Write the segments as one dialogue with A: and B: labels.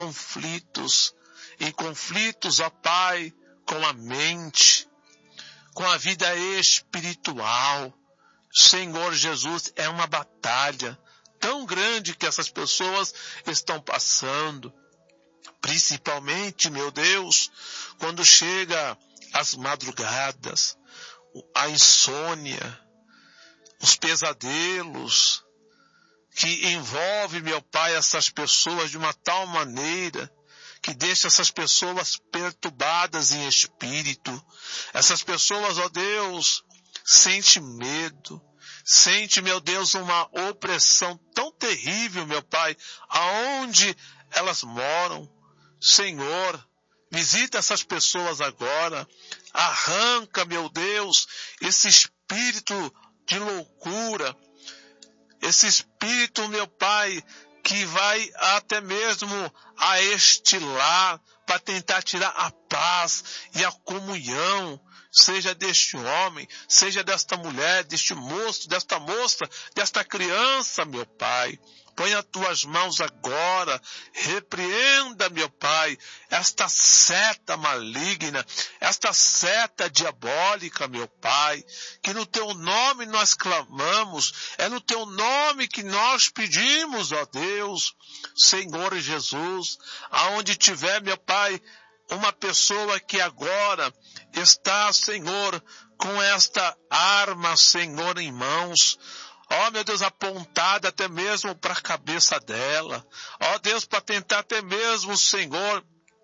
A: conflitos, ó Pai, com a mente, com a vida espiritual. Senhor Jesus, é uma batalha tão grande que essas pessoas estão passando. Principalmente, meu Deus, quando chega as madrugadas, a insônia, os pesadelos, que envolve, meu Pai, essas pessoas de uma tal maneira que deixa essas pessoas perturbadas em espírito. Essas pessoas, ó Deus, sente medo, sente, meu Deus, uma opressão tão terrível, meu Pai, aonde elas moram. Senhor, visita essas pessoas agora, arranca, meu Deus, esse espírito de loucura, esse espírito, meu Pai, que vai até mesmo a este lar para tentar tirar a paz e a comunhão, seja deste homem, seja desta mulher, deste moço, desta moça, desta criança, meu Pai. Põe as tuas mãos agora, repreenda, meu Pai, esta seta maligna, esta seta diabólica, meu Pai, que no teu nome nós clamamos, é no teu nome que nós pedimos, ó Deus, Senhor Jesus, aonde tiver, meu Pai, uma pessoa que agora está, Senhor, com esta arma, Senhor, em mãos, ó meu Deus, apontada até mesmo para a cabeça dela. Ó Deus, para tentar até mesmo, Senhor,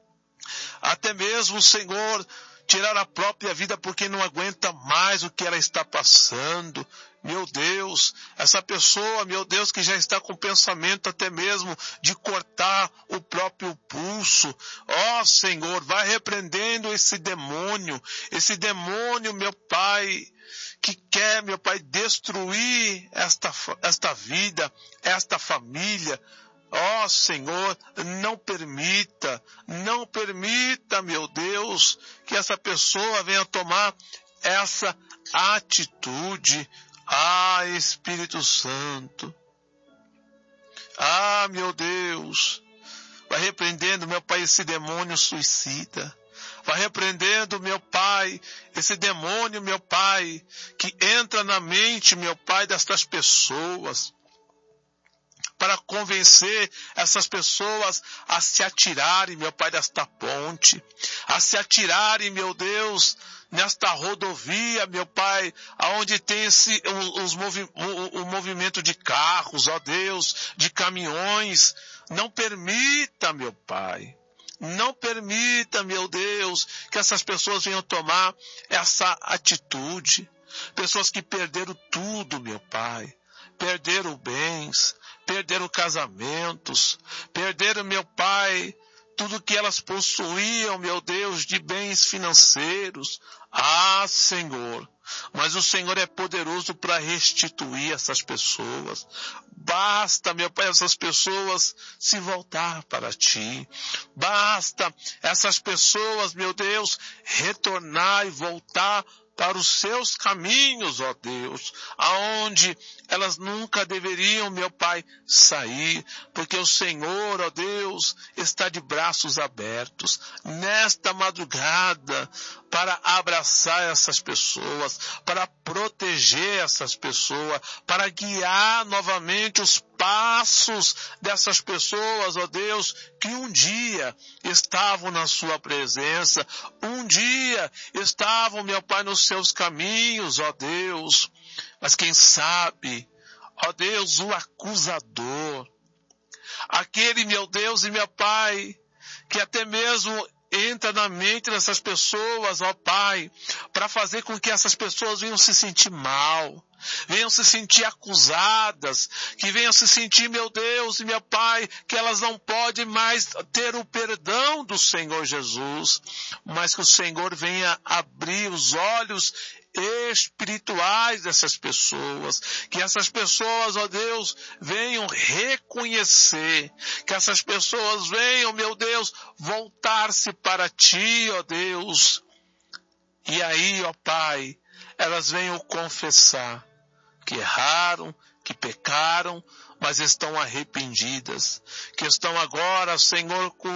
A: tirar a própria vida porque não aguenta mais o que ela está passando. Meu Deus, essa pessoa, meu Deus, que já está com pensamento até mesmo de cortar o próprio pulso. Ó Senhor, vai repreendendo esse demônio, meu Pai, que quer, meu Pai, destruir esta vida, esta família. Ó Senhor, não permita, meu Deus, que essa pessoa venha tomar essa atitude. Ah, Espírito Santo. Ah, meu Deus. Vai repreendendo, meu Pai, esse demônio suicida. Vai repreendendo, meu Pai, esse demônio, meu Pai, que entra na mente, meu Pai, destas pessoas, para convencer essas pessoas a se atirarem, meu Pai, desta ponte, a se atirarem, meu Deus, nesta rodovia, meu Pai, aonde tem o movimento de carros, ó Deus, de caminhões. Não permita, meu Pai. Não permita, meu Deus, que essas pessoas venham tomar essa atitude. Pessoas que perderam tudo, meu Pai. Perderam bens, perderam casamentos, perderam, meu Pai, tudo que elas possuíam, meu Deus, de bens financeiros. Ah, Senhor, mas o Senhor é poderoso para restituir essas pessoas. Basta, meu Pai, essas pessoas se voltar para Ti. Basta essas pessoas, meu Deus, retornar e voltar para os seus caminhos, ó Deus, aonde elas nunca deveriam, meu Pai, sair, porque o Senhor, ó Deus, está de braços abertos nesta madrugada para abraçar essas pessoas, para proteger essas pessoas, para guiar novamente os passos dessas pessoas, ó Deus, que um dia estavam na sua presença, um dia estavam, meu Pai, nos seus caminhos, ó Deus, mas quem sabe, ó Deus, o acusador, aquele, meu Deus e meu Pai, que até mesmo entra na mente dessas pessoas, ó Pai, para fazer com que essas pessoas venham se sentir mal, venham se sentir acusadas, que venham se sentir, meu Deus e meu Pai, que elas não podem mais ter o perdão do Senhor Jesus, mas que o Senhor venha abrir os olhos espirituais dessas pessoas, que essas pessoas, ó Deus, venham reconhecer, que essas pessoas venham, meu Deus, voltar-se para Ti, ó Deus, e aí, ó Pai, elas venham confessar que erraram, que pecaram, mas estão arrependidas, que estão agora, Senhor,